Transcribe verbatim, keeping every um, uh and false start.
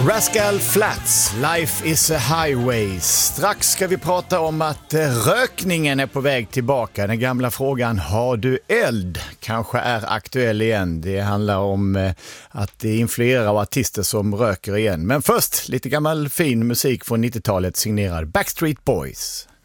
Rascal Flatts, Life is a Highway. Strax ska vi prata om att rökningen är på väg tillbaka. Den gamla frågan, har du eld? Kanske är aktuell igen. Det handlar om att det är influerar av artister som röker igen. Men först, lite gammal fin musik från nittiotalet signerad Backstreet Boys.